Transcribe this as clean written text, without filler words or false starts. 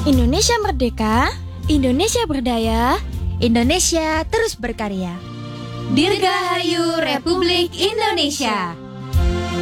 Indonesia merdeka, Indonesia berdaya, Indonesia terus berkarya. Dirgahayu Republik Indonesia.